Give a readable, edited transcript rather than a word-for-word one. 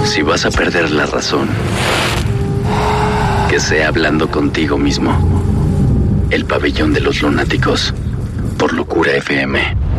Si vas a perder la razón, que sea hablando contigo mismo. El Pabellón de los Lunáticos, por Locura FM.